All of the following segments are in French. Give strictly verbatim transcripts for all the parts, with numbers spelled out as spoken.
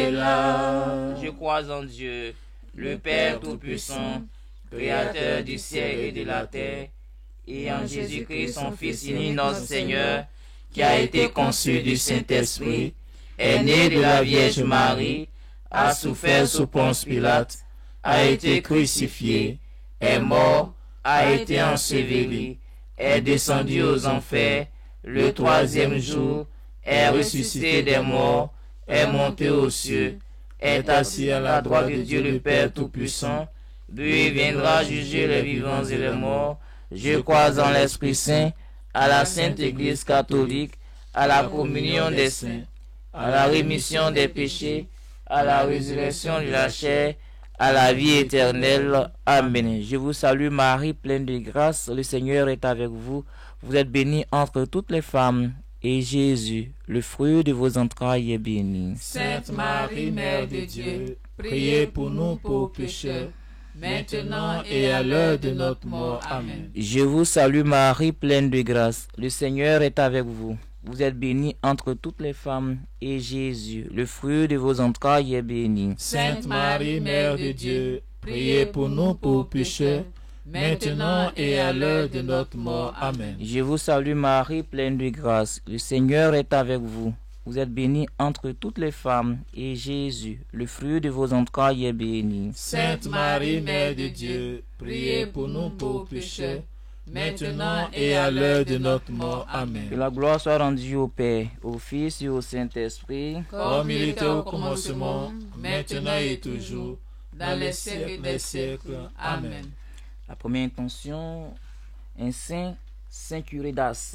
Je crois en Dieu, le Père Tout-Puissant, Créateur du ciel et de la terre, et en Jésus-Christ, son Fils unique, notre Seigneur, qui a été conçu du Saint-Esprit, est né de la Vierge Marie, a souffert sous Ponce Pilate, a été crucifié, est mort, a été enseveli, est descendu aux enfers, le troisième jour, est ressuscité des morts, est monté aux cieux, est assis à la droite de Dieu le Père Tout-Puissant, puis viendra juger les vivants et les morts. Je crois en l'Esprit Saint, à la Sainte Église catholique, à la communion des saints, à la rémission des péchés, à la résurrection de la chair, à la vie éternelle. Amen. Je vous salue Marie, pleine de grâce, le Seigneur est avec vous. Vous êtes bénie entre toutes les femmes, et Jésus, le fruit de vos entrailles, est béni. Sainte Marie, Mère de Dieu, priez pour nous pauvres pécheurs, maintenant et à l'heure de notre mort. Amen. Je vous salue Marie, pleine de grâce, le Seigneur est avec vous. Vous êtes bénie entre toutes les femmes, et Jésus, le fruit de vos entrailles, est béni. Sainte Marie, Mère de Dieu, priez pour nous pauvres pécheurs, maintenant et à l'heure de notre mort. Amen. Je vous salue Marie, pleine de grâce, le Seigneur est avec vous. Vous êtes bénie entre toutes les femmes, et Jésus, le fruit de vos entrailles, est béni. Sainte Marie, Mère de Dieu, priez pour nous pauvres pécheurs, maintenant et à l'heure de notre mort. Amen. Que la gloire soit rendue au Père, au Fils et au Saint-Esprit, comme il était au commencement, maintenant et toujours, dans les siècles des siècles. Amen. La première intention, un saint, Saint Curé d'As.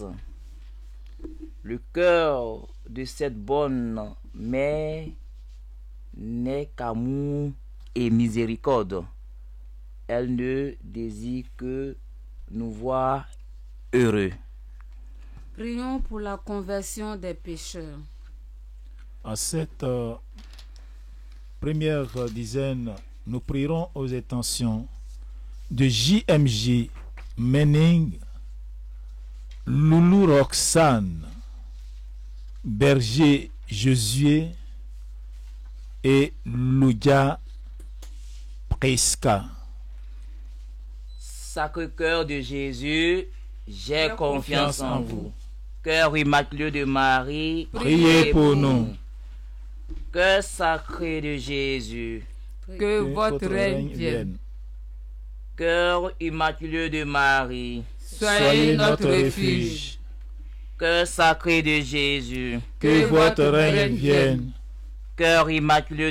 Le cœur de cette bonne mère n'est qu'amour et miséricorde. Elle ne désire que nous voir heureux. Prions pour la conversion des pécheurs. En cette euh, première dizaine, nous prierons aux intentions de J M J, Menning, Loulou Roxane, Berger Josué et Loudia Preska. Sacré-Cœur de Jésus, j'ai confiance en vous. Cœur immaculé de Marie, priez pour nous. Cœur sacré de Jésus, Que, Que votre règne vienne. Cœur immaculé de Marie, Soyez notre refuge. Cœur sacré de Jésus, Que votre règne vienne. Cœur immaculé